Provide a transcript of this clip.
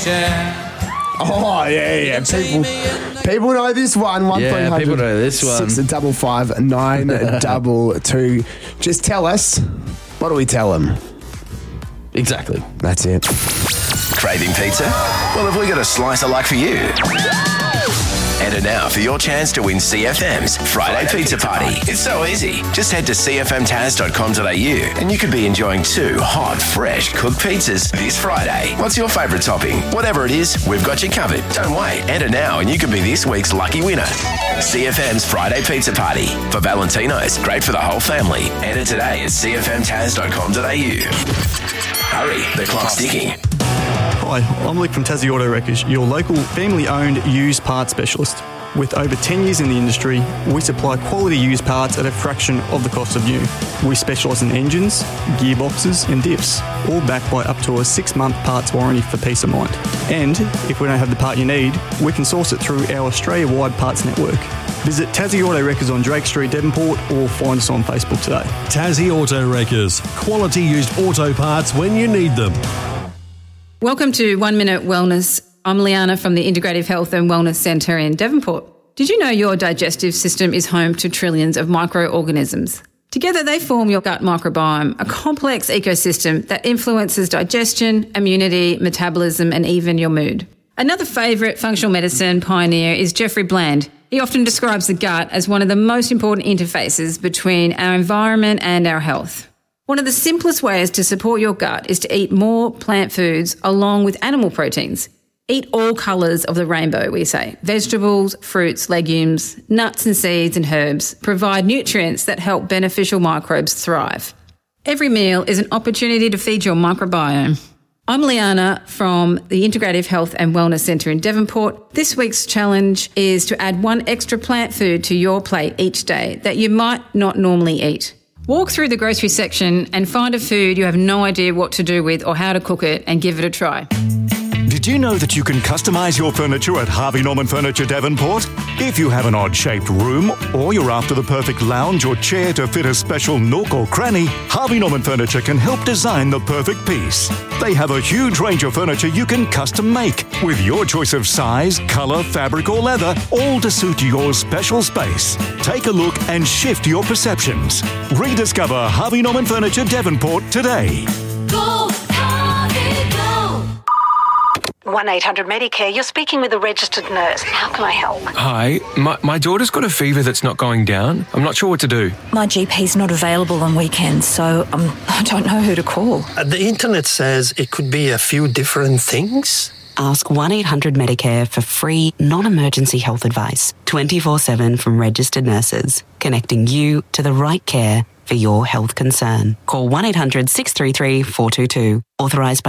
chair. Oh, yeah. People know this one. 1300 people know this one. 655 922. Just tell us, what do we tell them? Exactly. That's it. Craving pizza? Well, have we got a slice of luck for you? Enter now for your chance to win CFM's Friday Pizza Party. It's so easy. Just head to cfmtaz.com.au and you could be enjoying 2 hot, fresh cooked pizzas this Friday. What's your favourite topping? Whatever it is, we've got you covered. Don't wait. Enter now and you could be this week's lucky winner. CFM's Friday Pizza Party. For Valentino's, great for the whole family. Enter today at cfmtaz.com.au. Hurry, the clock's ticking. Hi, I'm Luke from Tassie Auto Wreckers, your local family-owned used parts specialist. With over 10 years in the industry, we supply quality used parts at a fraction of the cost of new. We specialise in engines, gearboxes and diffs, all backed by up to a 6-month parts warranty for peace of mind. And if we don't have the part you need, we can source it through our Australia-wide parts network. Visit Tassie Auto Wreckers on Drake Street, Devonport, or find us on Facebook today. Tassie Auto Wreckers. Quality used auto parts when you need them. Welcome to 1 Minute Wellness. I'm Liana from the Integrative Health and Wellness Centre in Devonport. Did you know your digestive system is home to trillions of microorganisms? Together they form your gut microbiome, a complex ecosystem that influences digestion, immunity, metabolism and even your mood. Another favourite functional medicine pioneer is Jeffrey Bland. He often describes the gut as one of the most important interfaces between our environment and our health. One of the simplest ways to support your gut is to eat more plant foods along with animal proteins. Eat all colours of the rainbow, we say. Vegetables, fruits, legumes, nuts and seeds and herbs provide nutrients that help beneficial microbes thrive. Every meal is an opportunity to feed your microbiome. I'm Liana from the Integrative Health and Wellness Centre in Devonport. This week's challenge is to add 1 extra plant food to your plate each day that you might not normally eat. Walk through the grocery section and find a food you have no idea what to do with or how to cook it and give it a try. Did you know that you can customise your furniture at Harvey Norman Furniture Devonport? If you have an odd-shaped room or you're after the perfect lounge or chair to fit a special nook or cranny, Harvey Norman Furniture can help design the perfect piece. They have a huge range of furniture you can custom make with your choice of size, colour, fabric or leather, all to suit your special space. Take a look and shift your perceptions. Rediscover Harvey Norman Furniture Devonport today. Go, Harvey, go! 1-800-Medicare, you're speaking with a registered nurse. How can I help? Hi, my daughter's got a fever that's not going down. I'm not sure what to do. My GP's not available on weekends, so I don't know who to call. The internet says it could be a few different things. Ask 1-800-Medicare for free, non-emergency health advice, 24/7 from registered nurses, connecting you to the right care for your health concern. Call 1-800-633-422. Authorised by